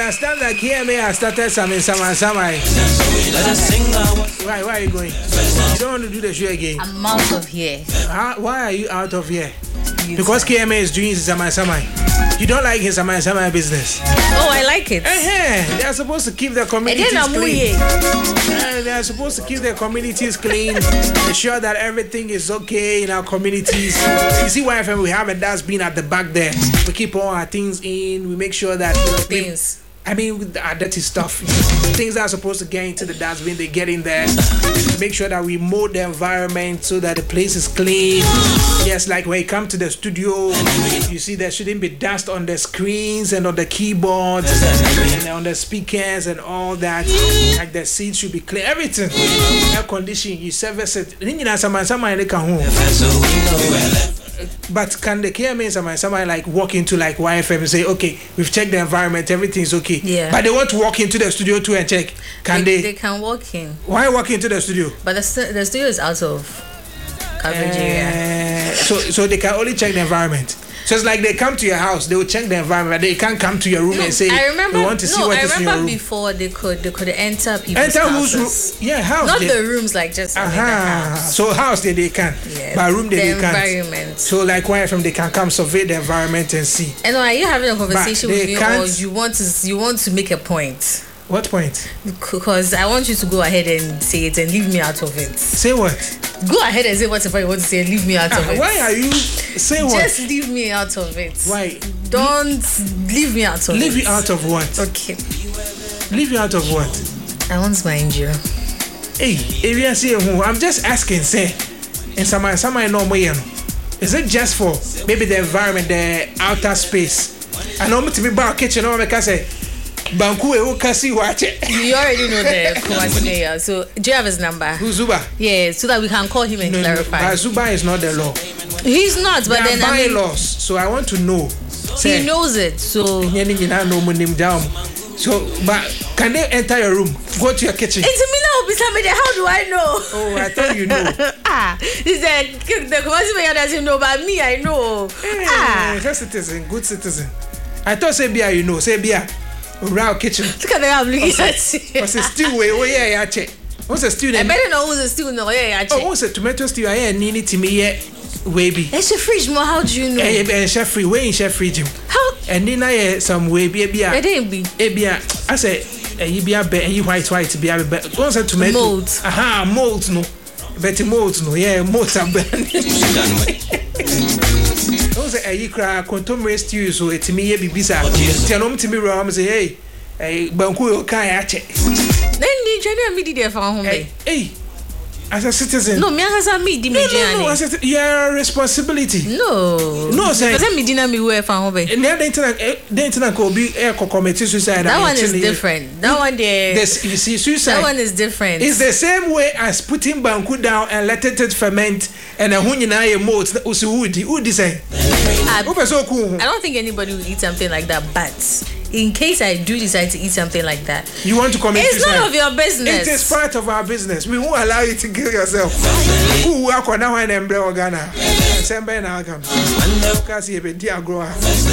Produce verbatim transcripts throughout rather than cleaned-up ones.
understand that K M A has started some in some and some. Why? Why are you going? You don't want to do the show again. I'm out of here. How, why are you out of here? You because K M A is doing his Samai Samai. You don't like his Samai Samai business. Oh, I like it. Uh-huh. They are supposed to keep their communities clean. Uh, they are supposed to keep their communities clean. Ensure that everything is okay in our communities. You see why we have a dustbin at the back there. We keep all our things in. We make sure that things. I mean, with our dirty stuff, things that are supposed to get into the dustbin, they get in there. Make sure that we mold the environment so that the place is clean. Yes, like when you come to the studio, you see there shouldn't be dust on the screens and on the keyboards and on the speakers and all that. Like the seats should be clean. Everything, air conditioning, you service it. But can the K M A somebody, somebody like walk into like Y F M and say, okay, we've checked the environment, everything's okay. Yeah. But they want to walk into the studio too and check. Can they? They, they can walk in. Why walk into the studio? But the, st- the studio is out of coverage uh, area. So, so they can only check the environment. So it's like they come to your house, they will check the environment. They can't come to your room no, and say, I remember, we want to no, see what I is in your room. I remember before they could they could enter people's enter houses. Whose room? Yeah, house. Not they, the rooms, like just uh-huh. the house. So house they, they can. Yeah, but room they, the they can't. Environment. So like Y F M they can come survey the environment and see. And are you having a conversation with me can't. or you want to you want to make a point? What point? Because I want you to go ahead and say it and leave me out of it. Say what? Go ahead and say whatever you want to say and leave me out ah, of it. Why are you say what? Just leave me out of it. Why? Don't leave me out of leave it. Leave you out of what? Okay. Leave you out of what? I want my injury. Hey, if you say who, I'm just asking, say, and some some I know more. Is it just for maybe the environment, the outer space? I know me to be back kitchen, no make say. Banku e ukasi wache. You already know the Kumasi mayor, so do you have his number? Who's Zuba? Yeah, so that we can call him and no, clarify. No, but Zuba is not the law. He's not, but there then are I mean, bylaws, so I want to know. He knows it, so. So, but can they enter your room? Go to your kitchen. It's me now, Mister How do I know? Oh, I thought you know. ah, he said the Kumasi mayor doesn't know, but me, I know. Hey, ah, a citizen, good citizen. I thought say Bia, you know, say Bia. Around kitchen. Look at the I'm looking at. What's a stew? Oh yeah, yeah, check. What's a stew? I better know who's a stew. No, yeah, yeah, check. Oh, what's a tomato stew? I need it to me yet. Wavy. It's a fridge, more. How do you know? Eh, chef free. Where in chef fridge? How? And then I some wavy. Bia. It didn't be. Eh, Bia. I say, eh, you be a be, you white white be a be. What's a tomato? Mold. Aha, mold no. Betty mold no. Yeah, mold are bad. Say eh cry contemporary stew so it me ye bibisa tell them to me ram say hey eh banku o kan ya che then the general me did for home hey as a citizen no me as a me di me no no as a your responsibility no no say because me dina me we for home and the internet the internet ko be e commit suicide that one is different that one there this you see suicide that one is different it's the same way as putting banku down and let it ferment and a hun nyina ye mold usuudi udi say I don't think anybody will eat something like that, but in case I do decide to eat something like that, you want to commit it's suicide. None of your business. It is part of our business. We won't allow you to kill yourself. Who work on now and embrace Ghana? Sembe na agam. Because you be dear grower.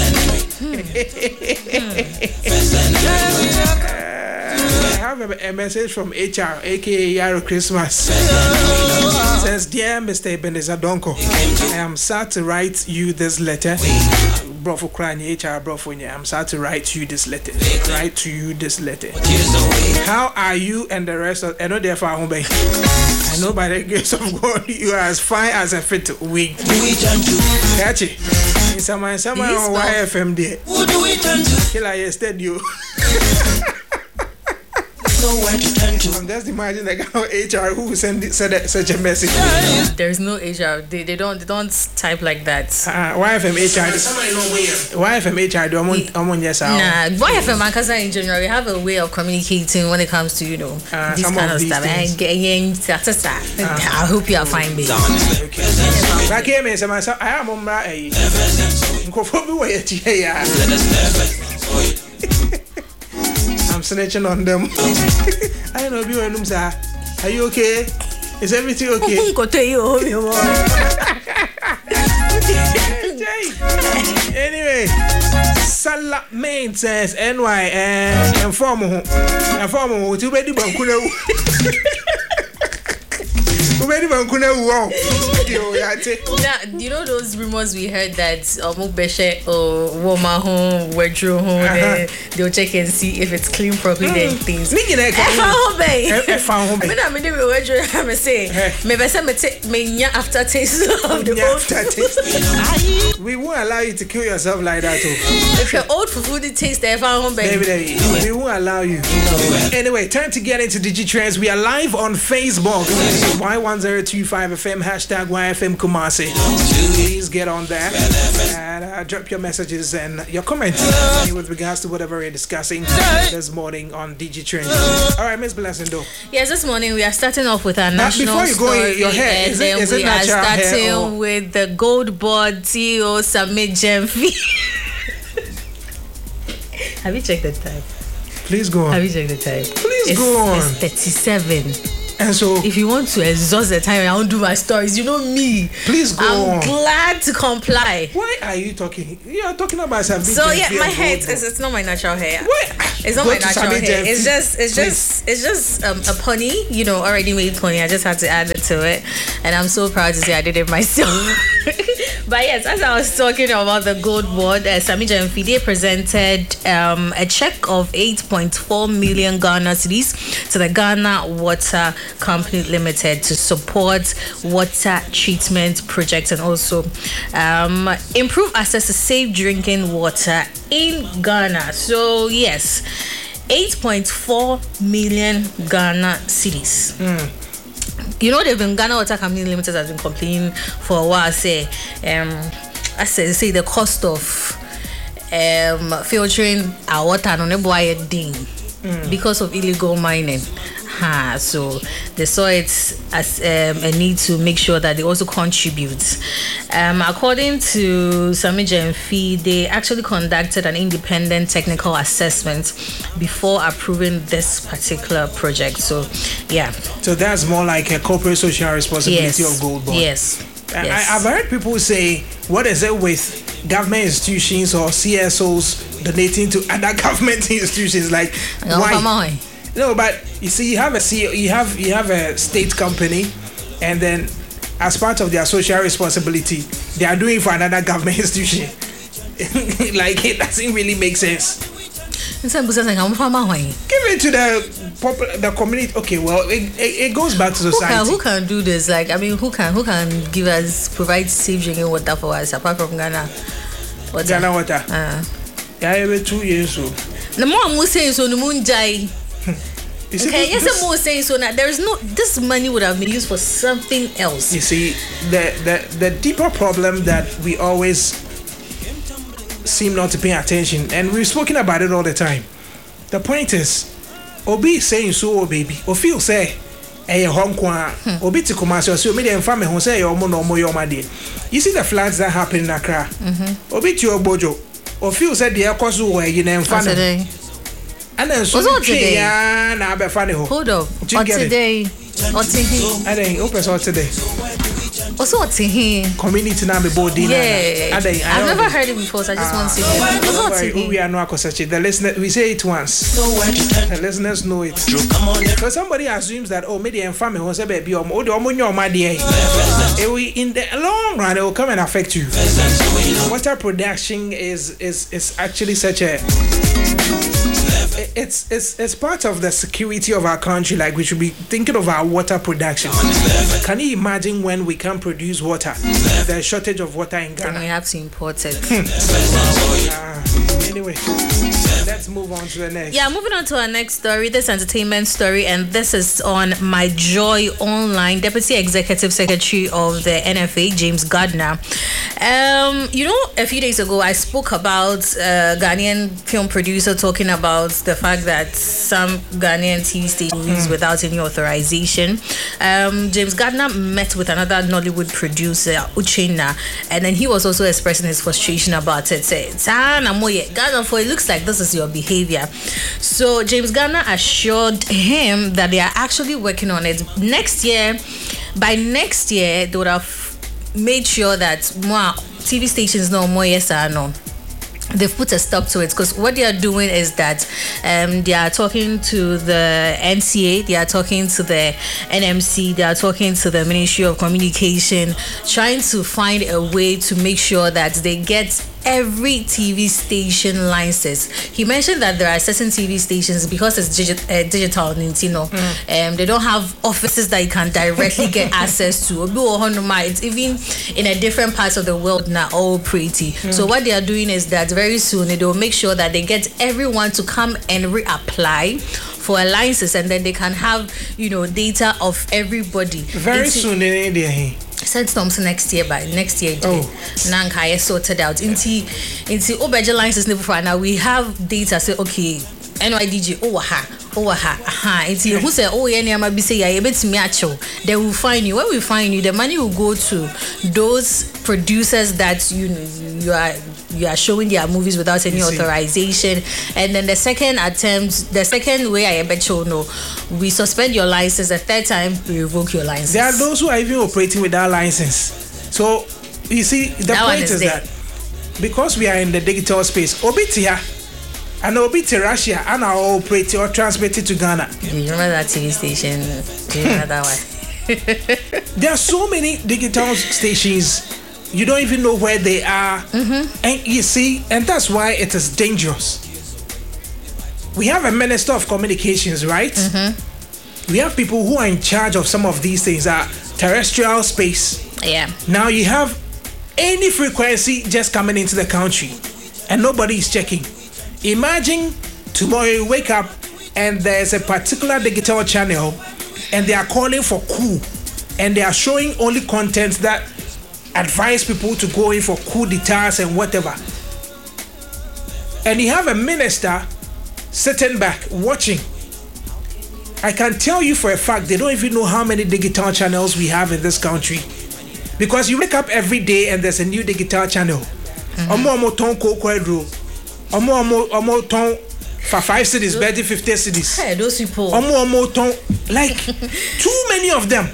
I have a, a message from H R, aka Yaro Christmas. Says, dear Mister Ebenezer Donko, I am sad to write you this letter. Bro for crying H R bro for I'm sad to write you this letter. Write to you this letter. How are you and the rest of I know they're far home by I know by the grace of God you are as fine as a fit wig. Catch it. In some someone on Y F M there. Who do we turn to? Kill I instead you. Where to turn to. I'm just imagining like how H R who send send such a message. There's no H R. They, they don't they don't type like that. Uh, Y F M H R. Y F M H R. Do I'm on yes. Nah, Y F M and Kasa in general, we have a way of communicating when it comes to you know uh, this kind of, of stuff. And getting uh, I hope you are fine, baby. Okay. Like here, me, I am on my age. I'm snitching on them. I don't know if you're in them, sir. Are you okay? Is everything okay? Anyway, Sala maintenance N Y and form and form to ready Bankuno. Ready Bankuno. Now, you know those rumors we heard that Omubeshe or Woma home, Wedro home, they'll check and see if it's clean properly then things. I found home. I found home. I mean, I'm Wedro, I'm saying, maybe some me aftertaste of the aftertaste. We won't allow you to kill yourself like that. If you're old for food, it tastes there. Found home, baby. We won't allow you. Anyway, time to get into DigiTrends. We are live on Facebook. Y one zero two five F M hashtag Y F M Kumasi. Please get on there and uh, drop your messages and your comments with regards to whatever we're discussing this morning on DigiTrends. All right, Miss Blessing, though. Yes, this morning we are starting off with our now, national before you story, go in, your hair, is it, is we it are starting hair or? with the Gold Board C E O Sammy Jemfi. Have you checked the time? Please go on. Have you checked the time? Please it's, go on. It's thirty-seven. And so, if you want to exhaust the time, I won't do my stories. You know me. Please go I'm on. glad to comply. Why are you talking? You are talking about something. So yeah, my hair is it's not my natural hair. What? It's not go my natural hair. It's just it's Please. just it's just um, a pony, you know, already made pony. I just had to add it to it, and I'm so proud to say I did it myself. But yes, as I was talking about the Gold Board, uh, Sammy Jemfi presented um, a check of eight point four million Ghana cedis to the Ghana Water Company Limited to support water treatment projects and also um, improve access to safe drinking water in Ghana. So yes, eight point four million Ghana cedis. Mm. You know, they've been Ghana Water Company Limited has been complaining for a while. Say, um, I say, say the cost of um filtering our water on a boy ding because of illegal mining. Ha, so they saw it as um, a need to make sure that they also contribute. Um, according to Sammy Jemfi, they actually conducted an independent technical assessment before approving this particular project. So, yeah. So that's more like a corporate social responsibility yes. of Gold Board. Yes. I, yes. I've heard people say, what is it with government institutions or C S Os donating to other government institutions? Like, why? No, but you see, you have a C E O, you have you have a state company, and then as part of their social responsibility, they are doing for another government institution. Like, it doesn't really make sense. Give it to the popular, the community. Okay, well, it, it, it goes back to society. Who can, who can do this? Like, I mean, who can who can give us provide safe drinking water for us apart from Ghana water? Ghana water. Uh. Yeah, every two years so. The more I'm saying so, the moon die. Okay, yes, I'm more saying so. Now there is no. This money would have been used for something else. You see, the the the deeper problem that we always seem not to pay attention, and we've spoken about it all the time. The point is, Obi saying so, oh baby, or feel say, eh, Hong Kong, Obi to commercial, so me and family who say your mono mo your money. You see the floods that happen in Accra. Obi to your bojo, or feel said the air cost where you name family. And then so today, na be funny ho. Hold up. Or today, or today. I think open so today. Also, what's in community na be board dinner. Yeah, I've never heard it before, so I just want to see it. We are not concentrated. The listener, we say it once. The listeners know it. Because somebody assumes that oh, maybe and family wants a baby or oh, the omonyo my dear. In the long run, it will come and affect you. Water production is is is actually such a. It's it's it's part of the security of our country. Like, we should be thinking of our water production. Can you imagine when we can't produce water? The shortage of water in Ghana. Then we have to import it. uh, anyway, let's move on to the next. Yeah, moving on to our next story. This entertainment story, and this is on My Joy Online. Deputy Executive Secretary of the N F A, James Gardner. Um, you know, a few days ago, I spoke about a Ghanaian film producer talking about the fact that some Ghanaian T V stations mm. without any authorization. Um, James Gardner met with another Nollywood producer, Uchenna, and then he was also expressing his frustration about it. Say, Ghana, for it looks like this is your behavior. So James Gardner assured him that they are actually working on it. Next year, by next year, they would have made sure that more T V stations know more yes or no. they've put a stop to it, because what they are doing is that um, they are talking to the N C A, they are talking to the N M C, they are talking to the Ministry of Communication, trying to find a way to make sure that they get every T V station license. He mentioned that there are certain T V stations, because it's digi- uh, digital, you know, mm. um, they don't have offices that you can directly get access to. It's even in a different parts of the world now, all pretty. Mm. So what they are doing is that very soon they will make sure that they get everyone to come and reapply for a license, and then they can have, you know, data of everybody. Very it's soon, in India. Said Thompson next year, by next year. Oh, Nanka is sorted out. Into into Obeja license never now we have data. Say okay, N Y D G. Oh ha, oh ha, ha. It's who say oh yeah, I might be say yeah, bet me actual. They will find you. When we find you, the money will go to those producers that you know you are you are showing their movies without any authorization. And then the second attempt, the second way I bet you know, we suspend your license. The third time we revoke your license. There are those who are even operating without license. So you see, the that point is, is that because we are in the digital space, Obitia and Obiti Russia and are all operating or transmitted to Ghana. You remember that T V station? Do you remember that one? There are so many digital stations. You don't even know where they are. Mm-hmm. And you see, and that's why it is dangerous. We have a Minister of Communications, right? Mm-hmm. We have people who are in charge of some of these things, are terrestrial space. Yeah. Now you have any frequency just coming into the country and nobody is checking. Imagine tomorrow you wake up and there's a particular digital channel and they are calling for coup and they are showing only content that advise people to go in for coup d'etats and whatever. And you have a minister sitting back watching. I can tell you for a fact they don't even know how many digital channels we have in this country, because you wake up every day and there's a new digital channel. Omo omo ton ko kwadro. Omo omo omo ton for five cities, better fifty cities. Hey, those people. Omo omo ton, like too many of them.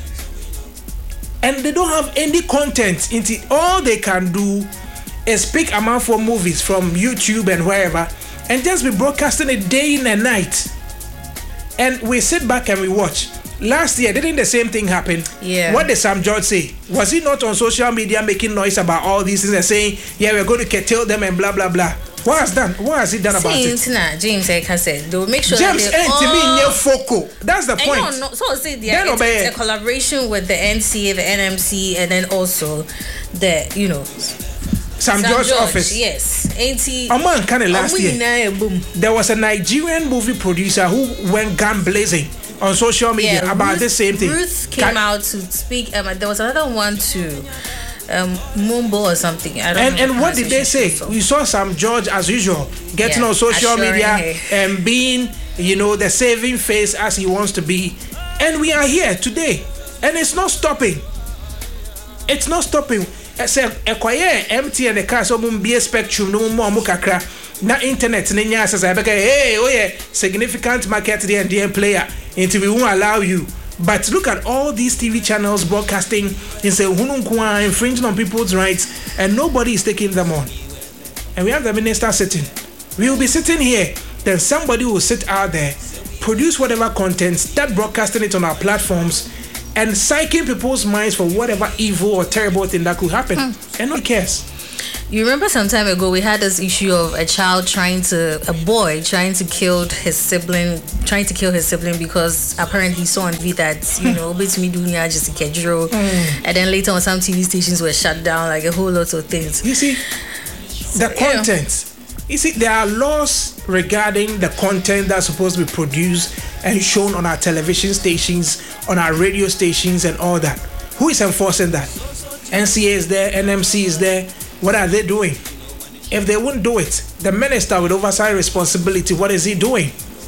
And they don't have any content into it. All they can do is pick amount for movies from YouTube and wherever and just be broadcasting it day in and night. And we sit back and we watch. Last year, didn't the same thing happen? Yeah. What did Sam George say? Was he not on social media making noise about all these things and saying, yeah, we're going to curtail them and blah, blah, blah? What has done? What has he done about it? Nah, James Eka said they'll make sure James that ain't all... foco. That's the point. No, no, so say there it's a collaboration with the N C A, the N M C, and then also the you know Sam, Sam George, George office. Yes, eighty. A man kind of last year. There was a Nigerian movie producer who went gun blazing on social media yeah, about Ruth, the same thing. Ruth came can, out to speak. Um, there was another one too. Um, Mumbo or something. I don't and know and what did they say? So. We saw Sam George as usual getting yeah, on social media and um, being, you know, the saving face as he wants to be. And we are here today, and it's not stopping. It's not stopping. It's a quiet empty and the car so be a spectrum no more mukakra. Na internet nenya says I hey oh yeah significant market there and there player until we won't allow you. But look at all these T V channels broadcasting and say infringing on people's rights, and nobody is taking them on. And we have the minister sitting. We will be sitting here, then somebody will sit out there, produce whatever content, start broadcasting it on our platforms, and psyching people's minds for whatever evil or terrible thing that could happen. Hmm. And nobody cares. You remember some time ago we had this issue of a child trying to, a boy trying to kill his sibling, trying to kill his sibling because apparently he saw on T V that, you know, bit me doing just a kedro. Mm. And then later on some T V stations were shut down, like a whole lot of things. You see, the content. Yeah. You see, there are laws regarding the content that's supposed to be produced and shown on our television stations, on our radio stations and all that. Who is enforcing that? N C A is there, N M C is there. What are they doing? If they wouldn't do it, the minister with oversight responsibility, what is he doing?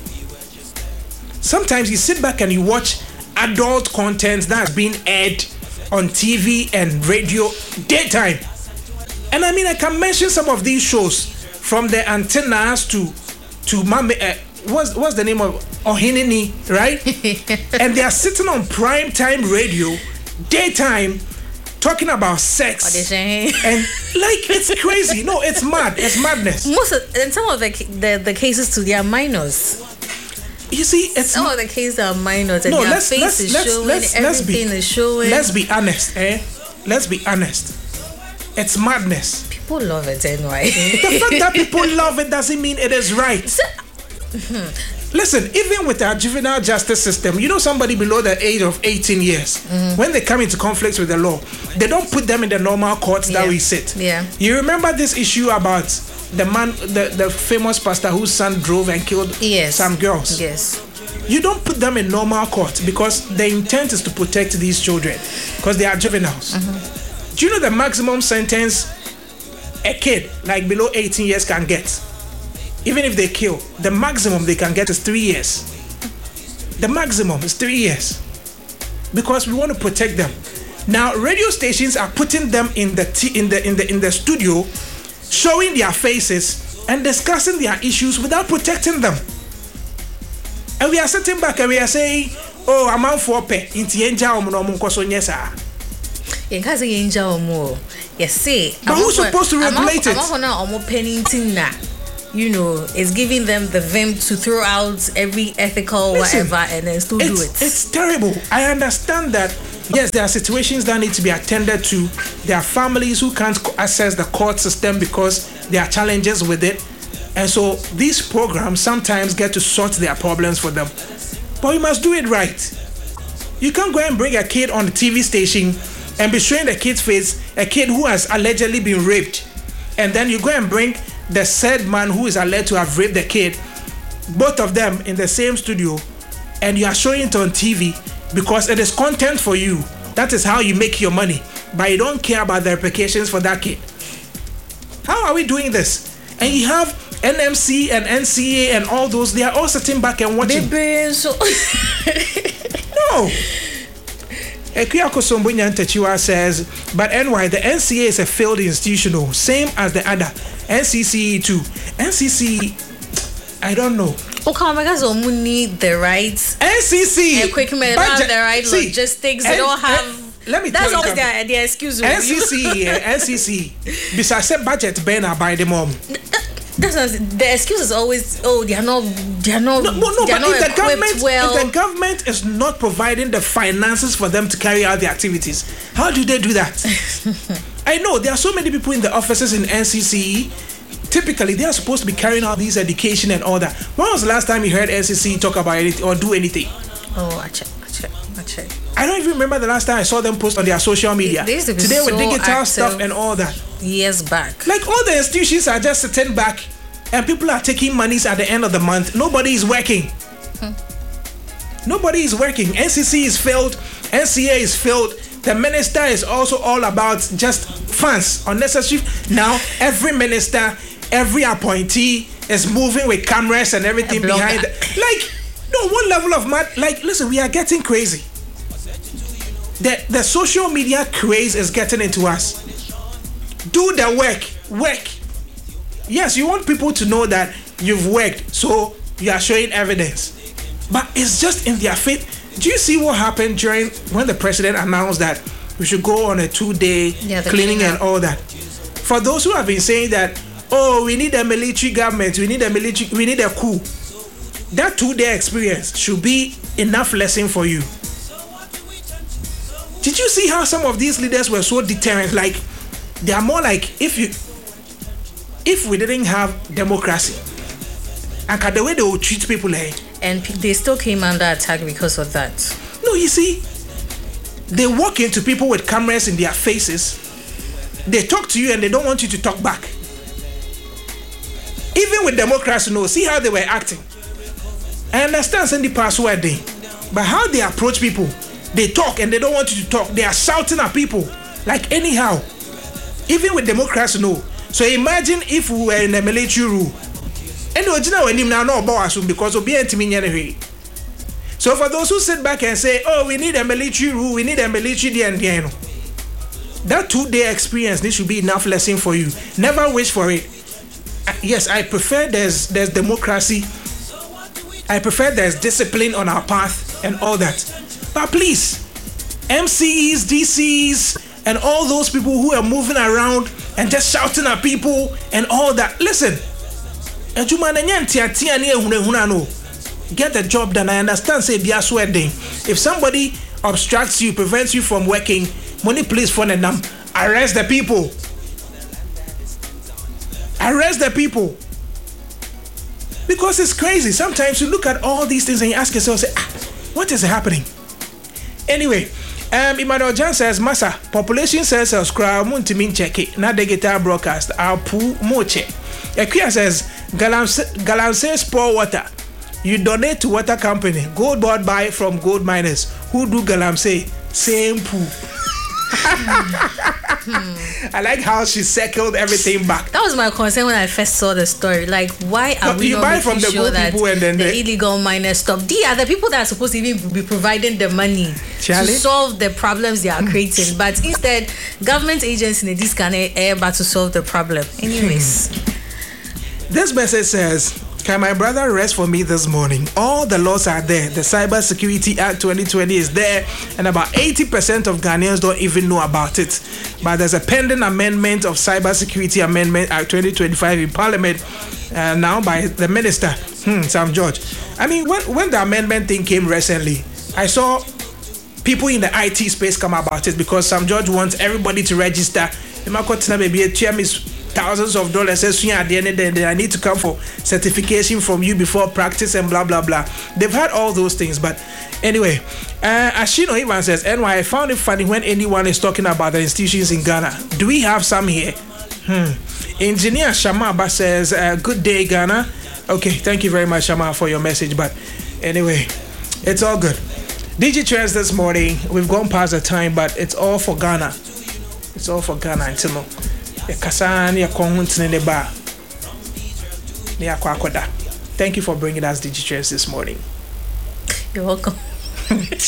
Sometimes you sit back and you watch adult content that's being aired on T V and radio daytime. And I mean, I can mention some of these shows from the antennas to to Mame, uh, what's what's the name of Ohinini, right? And they are sitting on prime time radio, daytime, talking about sex. And like, it's crazy. No, it's mad. It's madness. Most of, and some of the, the the cases too, they are minors. You see, it's some of the cases are minors, and no, their let's, face let's, is let's, showing, let's, everything let's be, is showing. Let's be honest, eh? Let's be honest. It's madness. People love it anyway. The fact that people love it doesn't mean it is right. Listen, even with our juvenile justice system, you know, somebody below the age of eighteen years, mm-hmm. when they come into conflicts with the law, they don't put them in the normal courts that yeah. we sit. Yeah. You remember this issue about the man, the, the famous pastor whose son drove and killed yes. some girls? Yes. You don't put them in normal court because the intent is to protect these children because they are juveniles. Mm-hmm. Do you know the maximum sentence a kid like below eighteen years can get? Even if they kill, the maximum they can get is three years. The maximum is three years because we want to protect them. Now, radio stations are putting them in the t- in the in the in the studio, showing their faces and discussing their issues without protecting them. And we are sitting back and we are saying, "Oh, I'm out for pay." Inti enja omo no omo nkoso nyesa. Yenkaze yenja omo. Yes, see. But who's supposed to regulate it? I'm not omo penning na. You know, it's giving them the vim to throw out every ethical Listen, whatever and then still do it. It's terrible. I understand that, yes, there are situations that need to be attended to. There are families who can't access the court system because there are challenges with it. And so these programs sometimes get to sort their problems for them. But you must do it right. You can't go and bring a kid on the T V station and be showing the kid's face, a kid who has allegedly been raped. And then you go and bring the said man who is alleged to have raped the kid, both of them in the same studio, and you are showing it on T V because it is content for you. That is how you make your money, but you don't care about the repercussions for that kid. How are we doing this? And you have N M C and N C A and all those, they are all sitting back and watching. Baby, so no. Ekuyako Sombunya Ntechiwa says, but N Y, the N C A is a failed institution, same as the other. N C C E too. N C C, I don't know. Okay, because we need the right N C C equipment, budget, the right see, logistics. They N- don't have. N- let me That's tell always you. That's the excuse. N C C, N C C. Besides, say budget banner by the mom. That's not, the excuse is always, oh, they are not, they are not, no, no, no, they are but not if the government, well. if the government is not providing the finances for them to carry out the activities, how do they do that? I know there are so many people in the offices in N C C E. Typically, they are supposed to be carrying out these education and all that. When was the last time you heard N C C E talk about it or do anything? Oh, I check, I check, I check. I don't even remember the last time I saw them post on their social media. They used to be Today so with digital stuff active and all that. Years back. Like all the institutions are just sitting back and people are taking monies at the end of the month. Nobody is working. Hmm. Nobody is working. N C C is failed. N C A is failed. The minister is also all about just funds, unnecessary. Now, every minister, every appointee is moving with cameras and everything behind them. Like, no, what level of mad? Like, listen, we are getting crazy. The, the social media craze is getting into us. Do the work. Work. Yes, you want people to know that you've worked, so you are showing evidence. But it's just in their faith. Do you see what happened during when the president announced that we should go on a two-day yeah, cleaning and all that? For those who have been saying that, oh, we need a military government, we need a military, we need a coup. That two-day experience should be enough lesson for you. Did you see how some of these leaders were so deterrent? Like, they are more like if you, if we didn't have democracy, and the way they would treat people, eh? And they still came under attack because of that. No, you see, they walk into people with cameras in their faces. They talk to you and they don't want you to talk back. Even with democracy, no, see how they were acting. I understand send the password thing, but how they approach people, they talk and they don't want you to talk. They are shouting at people like anyhow. Even with democracy, no. So imagine if we were in a military rule. And the now know about us because of being anyway. So for those who sit back and say, oh, we need a military rule, we need a military and that two-day experience, this should be enough lesson for you. Never wish for it. Yes, I prefer there's there's democracy. I prefer there's discipline on our path and all that. But please, M Cs, D Cs, and all those people who are moving around and just shouting at people and all that. Listen, get the job done. I understand, say, if somebody obstructs you, prevents you from working, money please phone and them, arrest the people. Arrest the people. Because it's crazy. Sometimes you look at all these things and you ask yourself, say, ah, what is happening? Anyway, um, Emmanuel John says, Massa, population says, subscribe, muntimin check it. Not the guitar broadcast, I'll pull moche. Ekia says, Galam says, pour water. You donate to water company. Gold board buy from gold miners. Who do Galam say? Same poo. I like how she circled everything back. That was my concern when I first saw the story. Like, why are no, we you not buy making from the sure good that people and then the they... illegal miners stop? They are the people that are supposed to even be providing the money Charlie? to solve the problems they are creating. But instead, government agents in this kind of are about to solve the problem. Anyways. This message says, can my brother rest for me this morning? All the laws are there. The Cyber Security Act twenty twenty is there, and about eighty percent of Ghanaians don't even know about it. But there's a pending amendment of Cyber Security Amendment Act twenty twenty-five in Parliament uh, now by the Minister, hmm, Sam George. I mean, when, when the amendment thing came recently, I saw people in the I T space come about it because Sam George wants everybody to register. Thousands of dollars at the end of the day, I need to come for certification from you before practice and blah blah blah. They've had all those things, but anyway, uh, Ashino Ivan says, N Y, I found it funny when anyone is talking about the institutions in Ghana. Do we have some here? Hmm. Engineer Shamaba says, uh, good day, Ghana. Okay, thank you very much, Shama, for your message. But anyway, it's all good. DigiTrends this morning, we've gone past the time, but it's all for Ghana. It's all for Ghana until now. Thank you for bringing us DigiTrends this morning. You're welcome.